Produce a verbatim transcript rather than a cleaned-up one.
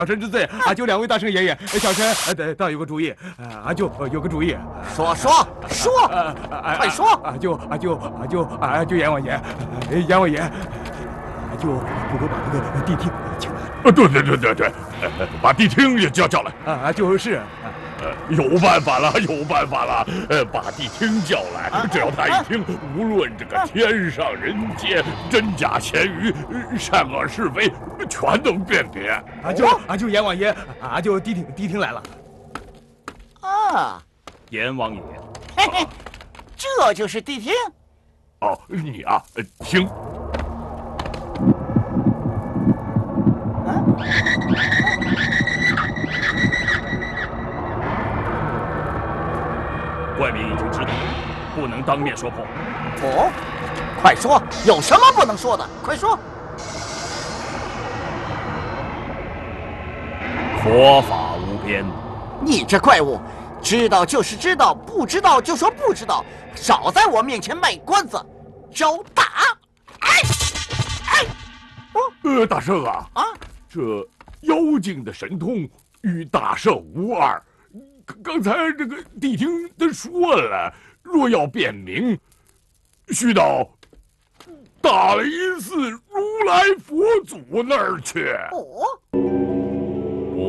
小臣之罪啊！就两位大圣爷爷，小臣呃倒有个主意啊，就有个主意。 说说说，快说！ 啊就啊就啊就啊就阎王爷，阎王爷，就不如把那个谛听请来。 啊，对对对对对，把谛听也叫叫来。 啊，就是。 呃，有办法了，有办法了！呃，把谛听叫来，只要他一听，无论这个天上人间、真假咸鱼、善恶是非，全能辨别。 啊，就啊就阎王爷啊就谛听谛听来了。 啊， 阎王爷， 嘿嘿，这就是谛听。 哦，你啊，听。啊。 怪民已经知道，不能当面说破。 哦，快说，有什么不能说的？快说。 佛法无边。 你这怪物，知道就是知道，不知道就说不知道，少在我面前卖关子，招打！哎哎， 哦，呃，大圣啊， 啊， 这妖精的神通与大圣无二。 刚才这个谛听他说了，若要辨明，须到大雷寺如来佛祖那儿去。 哦。